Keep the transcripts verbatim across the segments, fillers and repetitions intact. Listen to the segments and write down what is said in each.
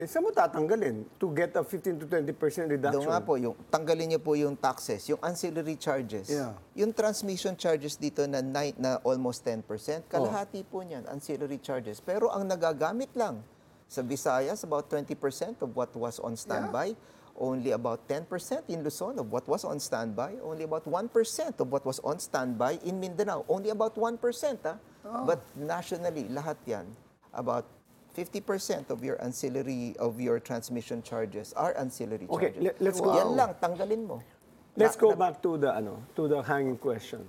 Eh, saan mo tatanggalin to get a fifteen to twenty percent reduction? Doon nga po, yung, tanggalin niyo po yung taxes, yung ancillary charges. Yeah. Yung transmission charges dito na, nine, na almost ten percent, kalahati po niyan, ancillary charges. Pero ang nagagamit lang sa Visayas, about twenty percent of what was on standby. Only about ten percent in Luzon of what was on standby. Only about one percent of what was on standby in Mindanao. Only about one percent. Ah. Oh. But nationally, lahat yan, about fifty percent of your ancillary, of your transmission charges are ancillary Okay, charges. le- let's go. Yan lang, tanggalin mo. Let's Na- go na- back to the ano, to the hanging question.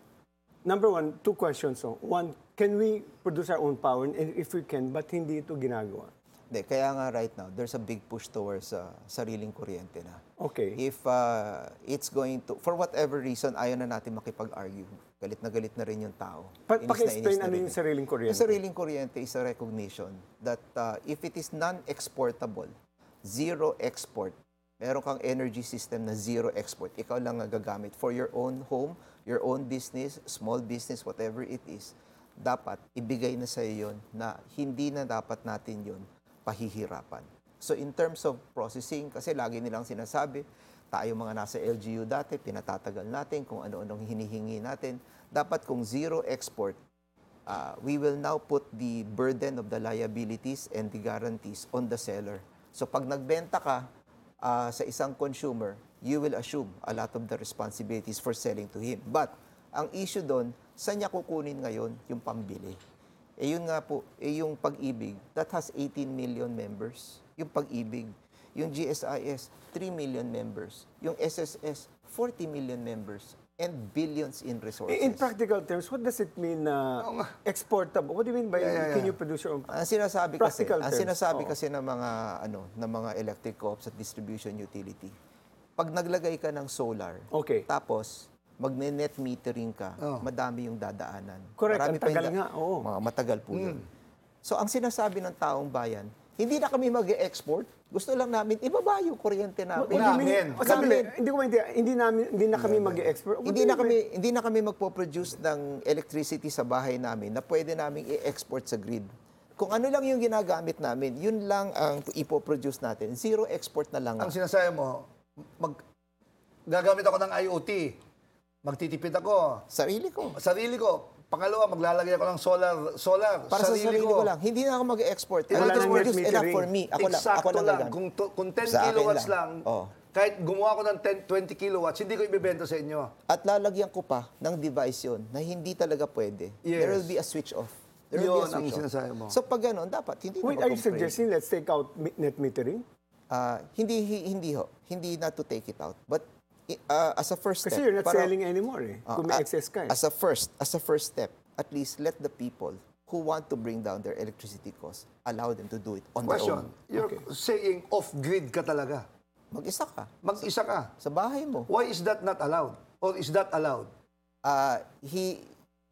Number one, two questions. So. One, can we produce our own power? And if we can, but hindi ito ginagawa? Hindi, kaya nga right now, there's a big push towards uh, sariling kuryente na. Okay. If uh, it's going to, for whatever reason, ayaw na natin makipag-argue. Galit na galit na rin yung tao. Pa- Inis na paki-explain inis na ano rin yung eh. sariling kuryente. Yung sariling kuryente is a recognition that uh, if it is non-exportable, zero export, meron kang energy system na zero export, ikaw lang nagagamit for your own home, your own business, small business, whatever it is, dapat ibigay na sa iyo yun na hindi na dapat natin yun pahihirapan. So in terms of processing, kasi lagi nilang sinasabi, tayo mga nasa L G U dati, pinatatagal natin kung ano-anong hinihingi natin. Dapat kung zero export, uh, we will now put the burden of the liabilities and the guarantees on the seller. So pag nagbenta ka uh, sa isang consumer, you will assume a lot of the responsibilities for selling to him. But ang issue doon, saan niya kukunin ngayon yung pambili? Eh yun nga po, eh yung Pag-ibig, that has eighteen million members. Yung Pag-ibig. Yung G S I S, three million members. Yung S S S, forty million members. And billions in resources. In practical terms, what does it mean na exportable? What do you mean by Yeah, yeah, yeah. can you produce your own power? Ang sinasabi kasi, Practical ang terms, sinasabi oo. kasi ng mga ano, ng mga electric co-ops at distribution utility. Pag naglagay ka ng solar, Okay. tapos magne-net metering ka, Oh. madami yung dadaanan. Correct, Marami ang pa yung tagal nga, oo. Mga matagal po yun. So ang sinasabi ng taong bayan, hindi na kami mag-e-export. Gusto lang namin ibaba yung kuryente namin. What do you mean? Namin. O, sandali, Namin. hindi ko maintindihan. Hindi namin hindi na kami mag-export. What Hindi do na you kami mean? hindi na kami magpo-produce ng electricity sa bahay namin na pwede naming i-export sa grid. Kung ano lang yung ginagamit namin, yun lang ang ipo-produce natin. Zero export na lang. Ang sinasabi mo, mag, gagamit ako ng I O T. Magtitipid ako. Sarili ko. Sarili ko. Pangalawa, maglalagay ako ng solar. solar Para sa sarili ko lang. Hindi na ako mag-export. I Wala will just nang produce net enough metering. for me. Ako lang. Eksakto Ako lang. lang. gagamit. Kung, to- kung ten Sa akin kilowatts lang. lang, Oh. kahit gumawa ko ng ten, twenty kilowatts, hindi ko ibebenta sa inyo. At lalagyan ko pa ng device yun na hindi talaga pwede. Yes. There will be a switch off. There will be a Yun ang switch off. sinasabi mo. So pag gano'n, dapat hindi Wait, na are you mag-complain. suggesting let's take out mi- net metering? Ah, hindi, hi- hindi ho. Hindi na to take it out. But i- ah, as a first step. Kasi you're not para- selling anymore eh. Ah, Kung may ah, excess ka eh. As a first, as a first step, at least let the people who want to bring down their electricity costs, allow them to do it on Question, their you're saying off-grid ka talaga. own. Mag-isa ka. Mag-isa ka. Sa bahay mo. Why is that not allowed? Or is that allowed? Ah, he,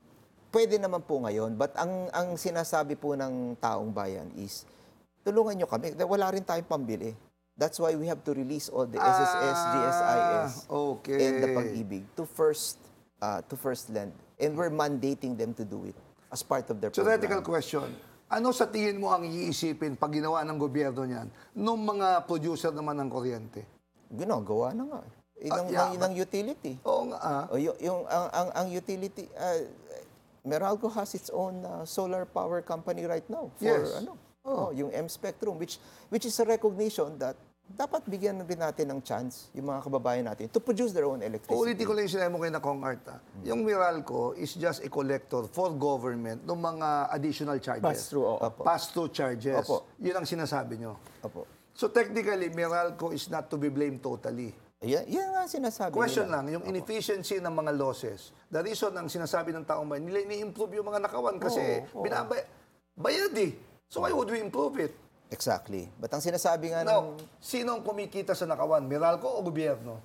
pwede naman po ngayon, but ang, ang sinasabi po ng taong bayan is, tulungan nyo kami. Wala rin tayong pambili. That's why we have to release all the S S S, G S I S, Ah, okay. and the Pag-ibig to first, uh, to first lend. And we're mandating them to do it as part of their Theoretical program. question. Ano sa tingin mo ang iisipin pag ginawa ng gobyerno niyan nung mga producer naman ng kuryente? Ginagawa na nga. Eh, ng, Ah, yeah, ng, ng utility. Oo nga. ah. O, yung, yung, ang, ang, ang utility, uh, Meralco has its own uh, solar power company right now for Yes. ano, oh, yung M-Spectrum, which which is a recognition that dapat bigyan rin natin ng chance yung mga kababayan natin to produce their own electricity. Ulitin ko lang yung sinabi mo kay na Kong Art. ah. Yung Meralco is just a collector for government ng mga additional charges. Pass-through, oo. Opo. Pass-through charges. Opo. Yun ang sinasabi nyo. Opo. So technically, Meralco is not to be blamed totally. Yan, yan nga sinasabi Question nila. lang, yung inefficiency ng mga losses. The reason ang sinasabi ng taong bayan, nila ini-improve yung mga nakawan kasi Oo, oo. binabay, bayad eh. So why would we improve it? Exactly. But ang sinasabi nga Now, ng, sino ang kumikita sa nakawan? Meralco o gobyerno?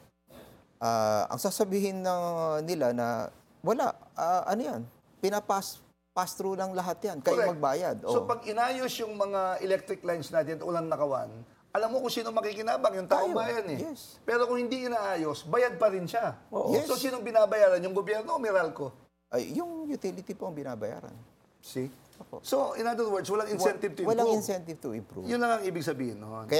ah, ang sasabihin ng nila na wala, ah, ano yan, pinapass pass through lang lahat yan, kayo Correct. magbayad. So Oh. pag inayos yung mga electric lines natin at ulang nakawan, alam mo kung sino makikinabang, yung taong Tayo. bayan eh. Yes. Pero kung hindi inaayos, bayad pa rin siya. Oo. Yes. So sinong binabayaran? Yung gobyerno o Meralco? Ay, yung utility po ang binabayaran. See? So, in other words, walang incentive to improve. Walang incentive to improve. Yun lang ang ibig sabihin. No?